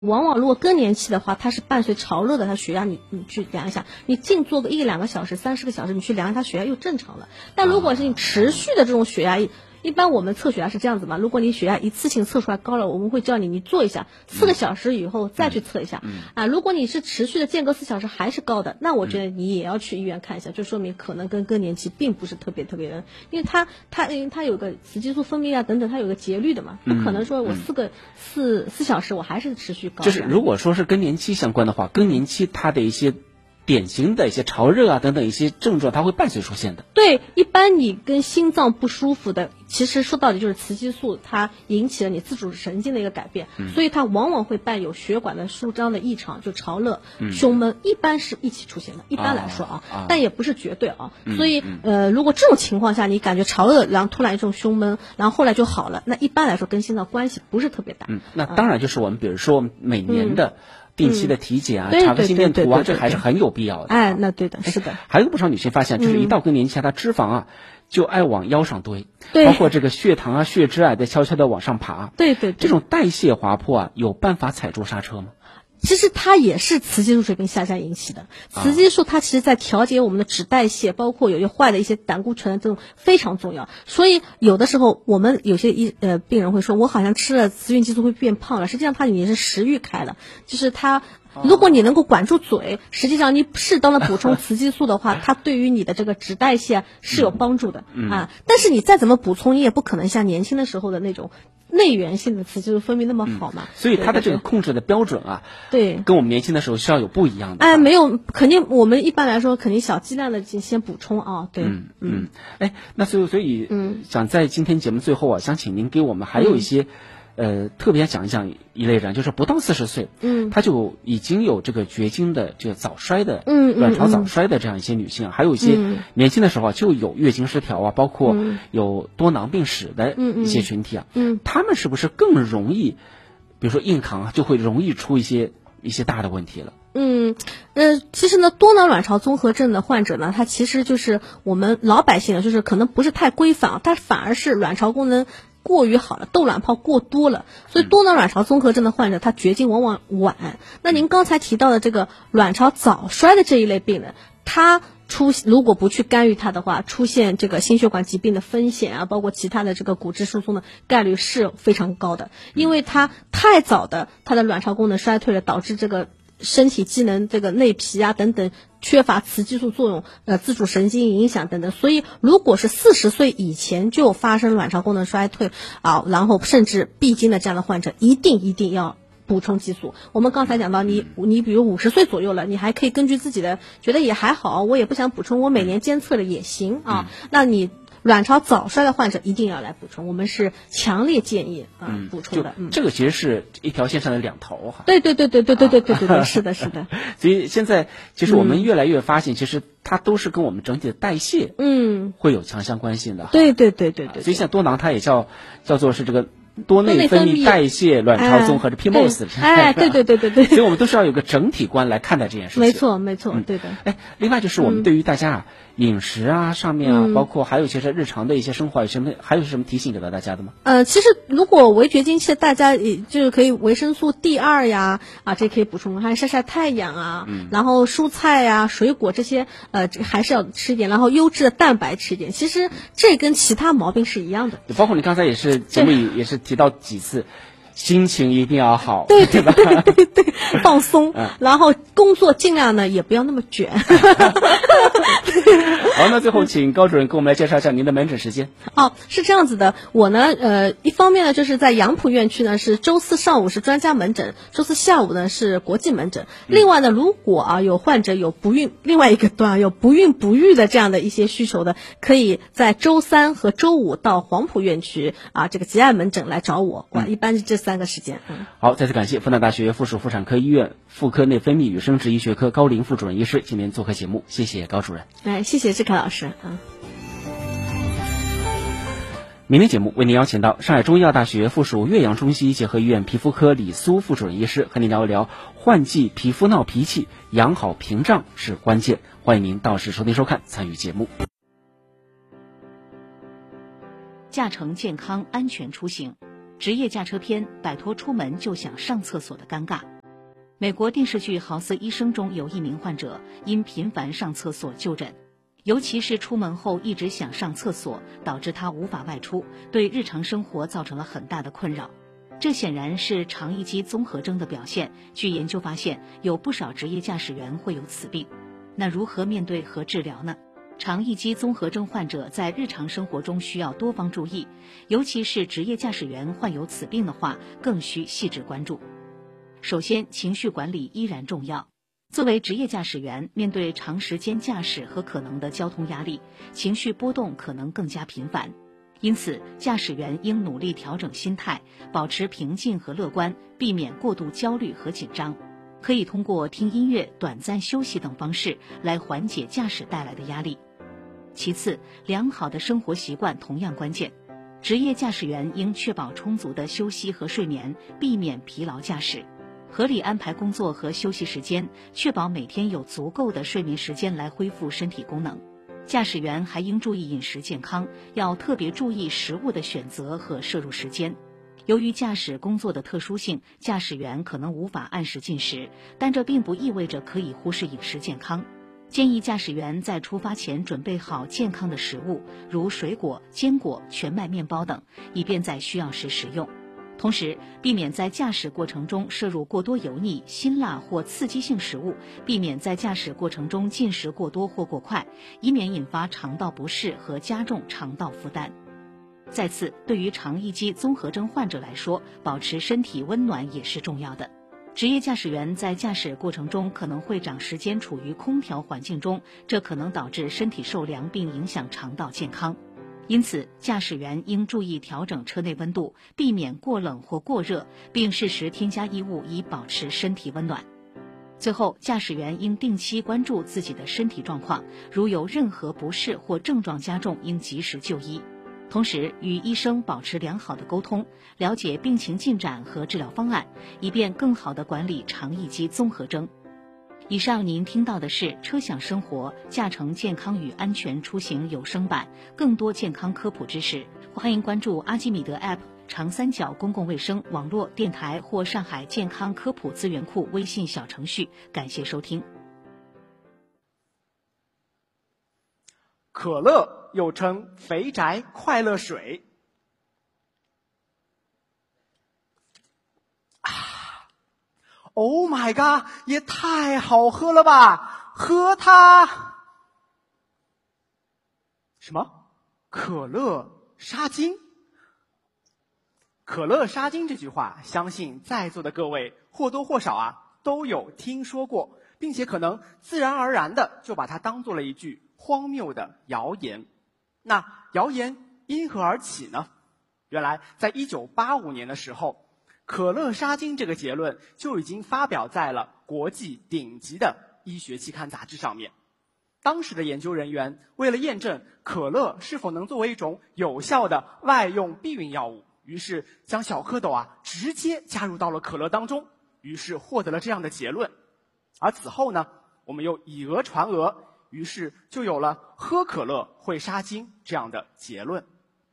往往如果更年期的话，它是伴随潮热的，它血压你去量一下，你静坐个1-2个小时、30个小时，你去量一下血压又正常了。但如果是你持续的这种血压，一般我们测血压是这样子嘛，如果你血压一次性测出来高了，我们会叫你坐一下，4个小时以后再去测一下。如果你是持续的间隔4小时还是高的，那我觉得你也要去医院看一下，就说明可能跟更年期并不是特别的，因为它有个雌激素分泌啊等等，它有个节律的嘛，不可能说我4小时我还是持续高。 就是如果说是更年期相关的话，更年期它的一些典型的一些潮热啊等等一些症状，它会伴随出现的。 对，一般你跟心脏不舒服的，其实说到底就是雌激素它引起了你自主神经的一个改变，所以它往往会伴有血管的舒张的异常，就潮热、胸闷，一般是一起出现的。一般来说但也不是绝对啊。所以如果这种情况下你感觉潮热，然后突然一种胸闷，然后后来就好了，那一般来说跟心脏关系不是特别大。 那当然就是我们比如说每年的定期的体检啊，查个心电图啊，这还是很有必要的。 哎，那对的，是的。 还有不少女性发现，就是一到更年期，她脂肪啊就爱往腰上堆， 对， 包括这个血糖啊、血脂啊在悄悄的往上爬。 对对对， 这种代谢滑坡啊，有办法踩住刹车吗？ 其实它也是雌激素水平下降引起的。雌激素它其实在调节我们的脂代谢，包括有些坏的一些胆固醇这种非常重要。所以有的时候我们有些病人会说，我好像吃了雌孕激素会变胖了，实际上它里面是食欲开了，就是它。如果你能够管住嘴，实际上你适当的补充雌激素的话，它对于你的这个脂代谢是有帮助的但是你再怎么补充，你也不可能像年轻的时候的那种内源性的雌激素分泌那么好嘛。 所以它的这个控制的标准啊， 对， 跟我们年轻的时候是要有不一样的。 哎，没有，肯定我们一般来说肯定小剂量的先补充啊。对， 那所以想在今天节目最后啊，想请您给我们还有一些。特别讲一讲一类人，就是不到40岁，他就已经有这个绝经的这个早衰的，卵巢早衰的这样一些女性，还有一些年轻的时候啊就有月经失调啊，包括有多囊病史的一些群体啊，他们是不是更容易，比如说硬扛啊，就会容易出一些大的问题了？ 其实呢，多囊卵巢综合症的患者呢，他其实就是我们老百姓就是可能不是太规范，但反而是卵巢功能过于好了，窦卵泡过多了，所以多囊卵巢综合症的患者，他绝经往往晚。那您刚才提到的这个卵巢早衰的这一类病人，他如果不去干预它的话，出现这个心血管疾病的风险啊，包括其他的这个骨质疏松的概率是非常高的，因为它太早的它的卵巢功能衰退了，导致这个身体机能这个内皮啊等等缺乏雌激素作用，自主神经影响等等，所以如果是40岁以前就发生卵巢功能衰退啊，然后甚至闭经的这样的患者，一定要补充激素。我们刚才讲到你比如50岁左右了，你还可以根据自己的觉得也还好，我也不想补充，我每年监测了也行啊。那你卵巢早衰的患者一定要来补充，我们是强烈建议补充的。 这个其实是一条线上的两头哈。 对，是的，是的。 所以现在其实我们越来越发现，其实它都是跟我们整体的代谢会有强相关性的。 对。 所以像多囊它也叫做是这个多内分泌代谢卵巢综合的 PMOS。 对。 所以我们都是要有个整体观来看待这件事情。 没错，对的。 另外就是我们对于大家饮食啊上面啊，包括还有一些日常的一些生活，还有什么提醒给到大家的吗？ 其实如果围绝经期，大家就是可以维生素 D2呀，这可以补充，还晒晒太阳啊，然后蔬菜呀、水果这些，还是要吃一点，然后优质的蛋白吃一点。其实这跟其他毛病是一样的。 包括你刚才也是节目里也是提到几次。心情一定要好， 对吧？对，放松，然后工作尽量呢也不要那么卷。好， 那最后请高主任给我们来介绍一下您的门诊时间。 是这样子的，我呢一方面呢就是在杨浦院区呢是周4上午是专家门诊，周4下午呢是国际门诊。另外呢，如果有患者有不孕，另外一个端有不孕不育的这样的一些需求的，可以在周3和周5到黄埔院区这个急爱门诊来找我。一般是这3个时间。 好，再次感谢复旦大学附属妇产科医院妇科内分泌与生殖医学科高龄副主任医师今天做客节目，谢谢高主任。 谢谢志凯老师。 明天节目为您邀请到上海中医药大学附属岳阳中西医结合医院皮肤科李苏副主任医师，和您聊一聊换季皮肤闹脾气，养好屏障是关键。欢迎您到时收听收看，参与节目。 驾乘健康安全出行。 职业驾车篇摆脱出门就想上厕所的尴尬。美国电视剧《豪斯医生》中有一名患者因频繁上厕所就诊，尤其是出门后一直想上厕所，导致他无法外出，对日常生活造成了很大的困扰。这显然是肠易激综合征的表现。据研究发现，有不少职业驾驶员会有此病。那如何面对和治疗呢？肠易激综合征患者在日常生活中需要多方注意，尤其是职业驾驶员患有此病的话，更需细致关注。首先，情绪管理依然重要。作为职业驾驶员，面对长时间驾驶和可能的交通压力，情绪波动可能更加频繁。因此，驾驶员应努力调整心态，保持平静和乐观，避免过度焦虑和紧张。可以通过听音乐、短暂休息等方式来缓解驾驶带来的压力。其次，良好的生活习惯同样关键。职业驾驶员应确保充足的休息和睡眠，避免疲劳驾驶。合理安排工作和休息时间，确保每天有足够的睡眠时间来恢复身体功能。驾驶员还应注意饮食健康，要特别注意食物的选择和摄入时间。由于驾驶工作的特殊性，驾驶员可能无法按时进食，但这并不意味着可以忽视饮食健康。建议驾驶员在出发前准备好健康的食物，如水果、坚果、全麦面包等，以便在需要时食用。同时，避免在驾驶过程中摄入过多油腻、辛辣或刺激性食物，避免在驾驶过程中进食过多或过快，以免引发肠道不适和加重肠道负担。再次，对于肠易激综合征患者来说，保持身体温暖也是重要的。职业驾驶员在驾驶过程中可能会长时间处于空调环境中，这可能导致身体受凉并影响肠道健康。因此，驾驶员应注意调整车内温度，避免过冷或过热，并适时添加衣物以保持身体温暖。最后，驾驶员应定期关注自己的身体状况，如有任何不适或症状加重，应及时就医。同时，与医生保持良好的沟通，了解病情进展和治疗方案，以便更好地管理肠易激综合征。以上您听到的是车享生活驾乘健康与安全出行有声版，更多健康科普知识，欢迎关注阿基米德 App、长三角公共卫生网络电台或上海健康科普资源库微信小程序。感谢收听。 可乐又称肥宅快乐水。Oh my god， 也太好喝了吧！喝它。什么？可乐杀精？可乐杀精这句话，相信在座的各位或多或少都有听说过，并且可能自然而然的就把它当做了一句荒谬的谣言。那谣言因何而起呢？原来在1985年的时候，可乐杀精这个结论就已经发表在了国际顶级的医学期刊杂志上面。当时的研究人员为了验证可乐是否能作为一种有效的外用避孕药物，于是将小蝌蚪直接加入到了可乐当中，于是获得了这样的结论。而此后呢，我们又以讹传讹，于是就有了喝可乐会杀精这样的结论。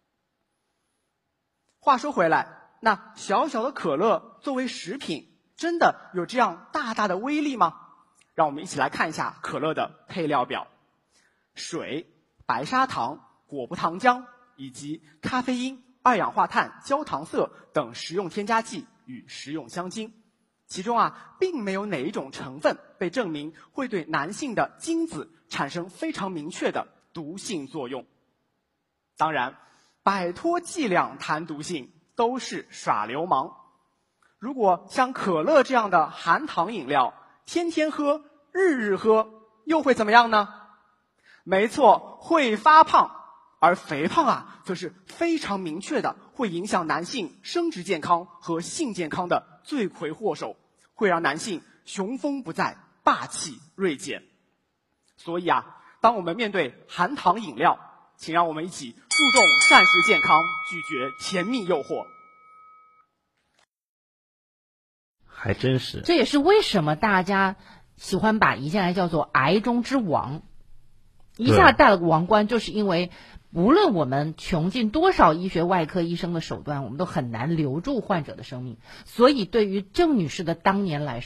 话说回来，那小小的可乐作为食品，真的有这样大大的威力吗？让我们一起来看一下可乐的配料表：水、白砂糖、果葡糖浆以及咖啡因、二氧化碳、焦糖色等食用添加剂与食用香精。其中并没有哪一种成分被证明会对男性的精子产生非常明确的毒性作用。当然，摆脱剂量谈毒性都是耍流氓。如果像可乐这样的含糖饮料天天喝、日日喝，又会怎么样呢？没错，会发胖。而肥胖则是非常明确的会影响男性生殖健康和性健康的罪魁祸首，会让男性雄风不再，霸气锐减。所以当我们面对含糖饮料，请让我们一起注重膳食健康，拒绝甜蜜诱惑。 还真是， 这也是为什么大家喜欢把胰腺癌叫做癌中之王。 一下戴了个王冠，就是因为无论我们穷尽多少医学外科医生的手段，我们都很难留住患者的生命。所以对于郑女士的当年来说，